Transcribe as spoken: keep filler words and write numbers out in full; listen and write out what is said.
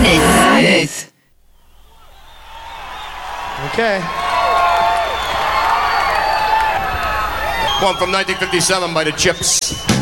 Smith. Okay. One from nineteen fifty-seven by the Chips.